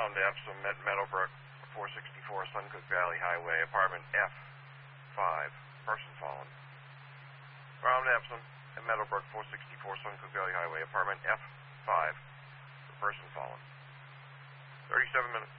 Found Epsom at Meadowbrook, 464 Suncook Valley Highway, apartment F5. Person fallen. Found Epsom at Meadowbrook, 464 Suncook Valley Highway, apartment F5. Person fallen. 37 minutes.